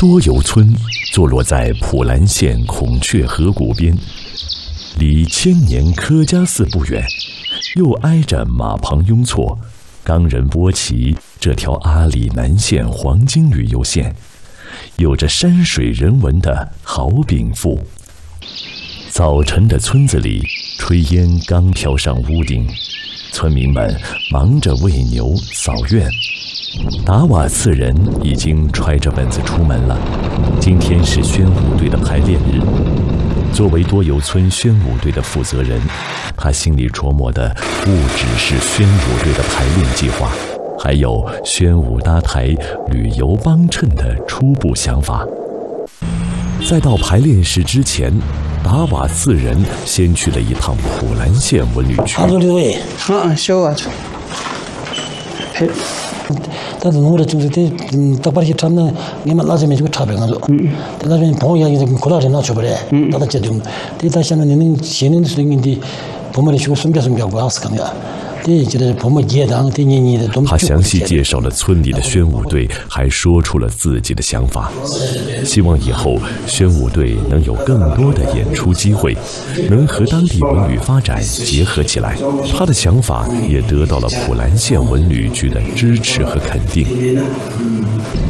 多游村坐落在普兰县孔雀河谷边，离千年柯家寺不远，又挨着马旁雍措、冈仁波齐这条阿里南线黄金旅游线，有着山水人文的好禀赋。早晨的村子里，炊烟刚飘上屋顶，村民们忙着喂牛扫院。达瓦次人已经揣着本子出门了。今天是宣武队的排练日。作为多游村宣武队的负责人，他心里琢磨的不只是宣武队的排练计划，还有宣武搭台旅游帮衬的初步想法。在到排练室之前，达瓦次人先去了一趟普兰县文旅区。 但是我就是到巴黎他们你们拉这边就差别很多。但那边朋友也过来人拿出来，那他这种，但他现在你现在是你的，我们的学生别过斯看呀。 他详细介绍了村里的宣武队，还说出了自己的想法，希望以后宣武队能有更多的演出机会，能和当地文旅发展结合起来。他的想法也得到了普兰县文旅局的支持和肯定。